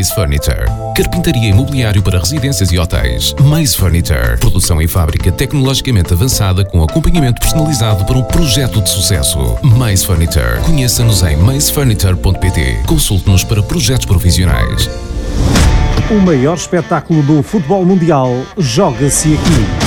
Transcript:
Maze Furniture. Carpintaria e mobiliário para residências e hotéis. Maze Furniture. Produção em fábrica tecnologicamente avançada com acompanhamento personalizado para um projeto de sucesso. Maze Furniture. Conheça-nos em mazefurniture.pt. Consulte-nos para projetos profissionais. O maior espetáculo do futebol mundial joga-se aqui.